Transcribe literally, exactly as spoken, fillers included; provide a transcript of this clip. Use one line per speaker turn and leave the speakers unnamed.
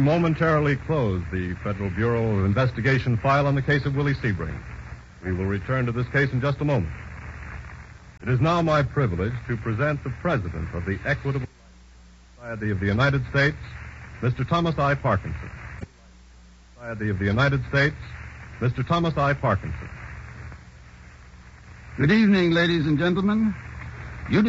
momentarily close the Federal Bureau of Investigation file on the case of Willie Sebring. We will return to this case in just a moment. It is now my privilege to present the President of the Equitable Society of the United States, Mister Thomas I. Parkinson. Society of the United States, Mister Thomas I. Parkinson.
Good evening, ladies and gentlemen.